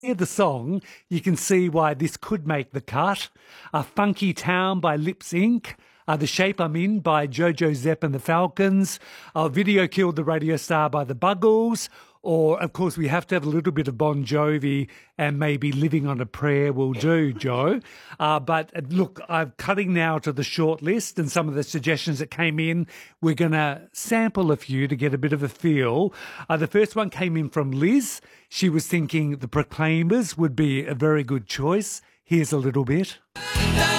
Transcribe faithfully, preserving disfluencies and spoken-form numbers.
hear the song, you can see why this could make the cut. A Funky Town by Lips Incorporated. Uh, the Shape I'm In by Jojo Zepp and the Falcons. Uh, Video Killed the Radio Star by the Buggles. Or, of course, we have to have a little bit of Bon Jovi, and maybe Living on a Prayer will do, Joe. Uh, but uh, look, I'm cutting now to the short list and some of the suggestions that came in. We're going to sample a few to get a bit of a feel. Uh, the first one came in from Liz. She was thinking the Proclaimers would be a very good choice. Here's a little bit.